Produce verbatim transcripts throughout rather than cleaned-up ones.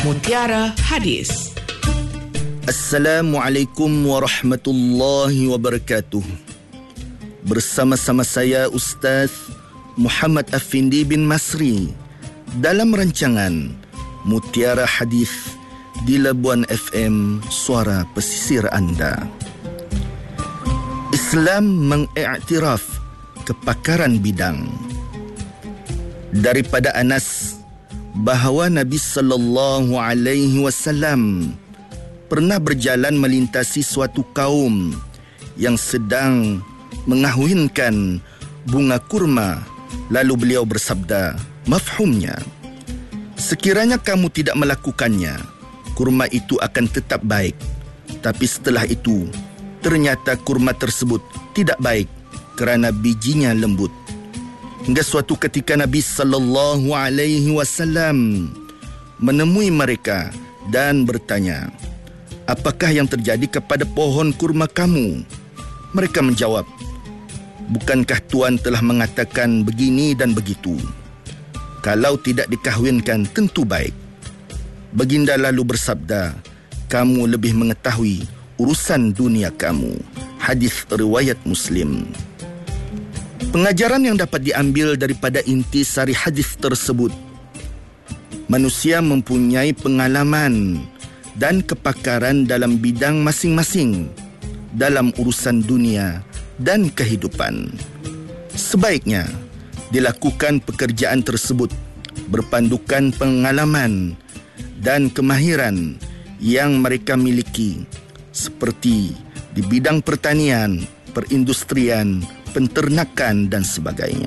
Mutiara Hadis. Assalamualaikum warahmatullahi wabarakatuh. Bersama-sama saya Ustaz Muhammad Afindi bin Masri dalam rancangan Mutiara Hadis di Labuan F M, suara pesisir anda. Islam mengiktiraf kepakaran bidang. Daripada Anas bahawa Nabi sallallahu alaihi wasallam pernah berjalan melintasi suatu kaum yang sedang mengahwinkan bunga kurma, lalu beliau bersabda, mafhumnya, sekiranya kamu tidak melakukannya, kurma itu akan tetap baik, tapi setelah itu ternyata kurma tersebut tidak baik kerana bijinya lembut. Hingga suatu ketika Nabi sallallahu alaihi wasallam menemui mereka dan bertanya, apakah yang terjadi kepada pohon kurma kamu? Mereka menjawab, bukankah Tuan telah mengatakan begini dan begitu? Kalau tidak dikahwinkan tentu baik. Baginda lalu bersabda, kamu lebih mengetahui urusan dunia kamu. Hadis riwayat Muslim. Pengajaran yang dapat diambil daripada inti sari hadis tersebut, manusia mempunyai pengalaman dan kepakaran dalam bidang masing-masing dalam urusan dunia dan kehidupan. Sebaiknya dilakukan pekerjaan tersebut berpandukan pengalaman dan kemahiran yang mereka miliki, seperti di bidang pertanian, perindustrian, penternakan dan sebagainya.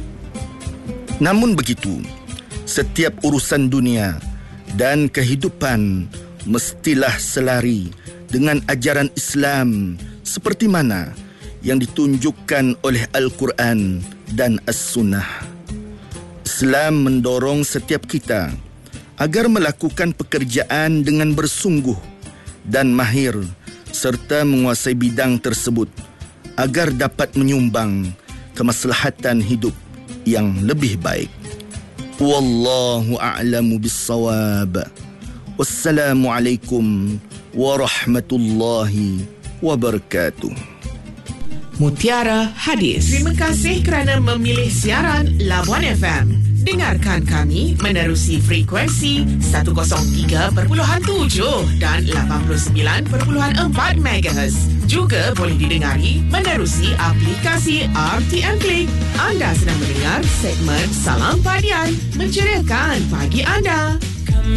Namun begitu, setiap urusan dunia dan kehidupan mestilah selari dengan ajaran Islam seperti mana yang ditunjukkan oleh Al-Quran dan As-Sunnah. Islam mendorong setiap kita agar melakukan pekerjaan dengan bersungguh dan mahir serta menguasai bidang tersebut agar dapat menyumbang kemaslahatan hidup yang lebih baik. Wallahu a'lamu bis-shawab. Wassalamualaikum warahmatullahi wabarakatuh. Mutiara Hadis. Terima kasih kerana memilih siaran Labuan F M. Dengarkan kami menerusi frekuensi seratus tiga perpuluhan tujuh dan lapan puluh sembilan perpuluhan empat megahertz. Juga boleh didengari menerusi aplikasi R T M Click. Anda sedang mendengar segmen Salam Padian, menceriakan pagi anda.